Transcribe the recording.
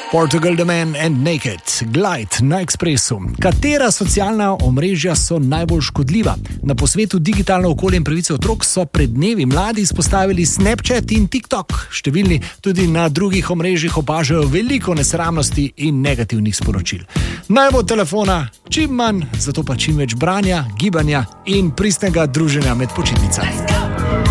Portugal The Man and Naked, Glide na Expressu. Katera socialna omrežja so najbolj škodljiva? Na posvetu Digitalno okolje in pravice otrok so pred dnevi mladi izpostavili Snapchat in TikTok. Številni tudi na drugih omrežjih opažajo veliko nesramnosti in negativnih sporočil. Naj bo telefona čim manj, zato pa čim več branja, gibanja in pristnega druženja med počitnicami.